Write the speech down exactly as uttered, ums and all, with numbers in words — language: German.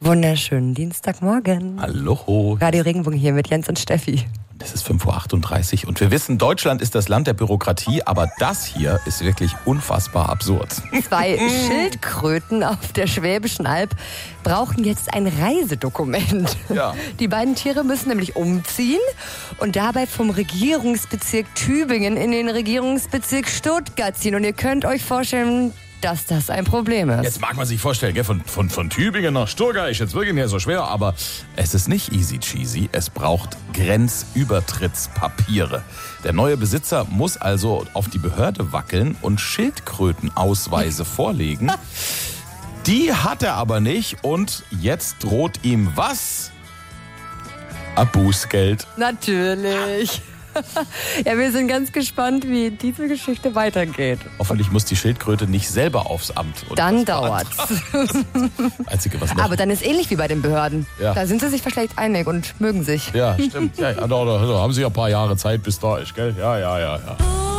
Wunderschönen Dienstagmorgen. Hallo. Radio Regenbogen hier mit Jens und Steffi. Es ist fünf Uhr achtunddreißig und wir wissen, Deutschland ist das Land der Bürokratie, aber das hier ist wirklich unfassbar absurd. Zwei Schildkröten auf der Schwäbischen Alb brauchen jetzt ein Reisedokument. Ja. Die beiden Tiere müssen nämlich umziehen und dabei vom Regierungsbezirk Tübingen in den Regierungsbezirk Stuttgart ziehen. Und ihr könnt euch vorstellen, dass das ein Problem ist. Jetzt mag man sich vorstellen, gell, von, von, von Tübingen nach Stuttgart ist jetzt wirklich nicht so schwer, aber es ist nicht easy cheesy. Es braucht Grenzübertrittspapiere. Der neue Besitzer muss also auf die Behörde wackeln und Schildkrötenausweise vorlegen. Die hat er aber nicht und jetzt droht ihm was? Ein Bußgeld. Natürlich. Ja, wir sind ganz gespannt, wie diese Geschichte weitergeht. Hoffentlich muss die Schildkröte nicht selber aufs Amt. Oder Dann dauert's. Einzige, was noch. Aber dann ist ähnlich wie bei den Behörden. Ja. Da sind sie sich vielleicht einig und mögen sich. Ja, stimmt. Ja, ja, da, da, da haben sie ja ein paar Jahre Zeit, bis da ist, gell? Ja, ja, ja, ja.